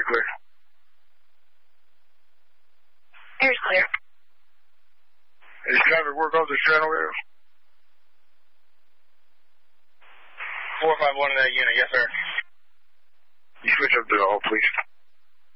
it clear? Here's clear. Is traffic work off this channel here? 451 in that unit, yes, sir. You switch up to all, please.